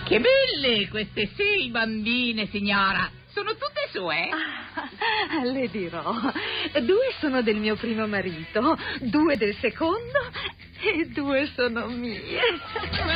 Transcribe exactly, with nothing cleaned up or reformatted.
Che belle queste sei bambine, signora. Sono tutte sue? Ah, le dirò. Due sono del mio primo marito, due del secondo e due sono mie.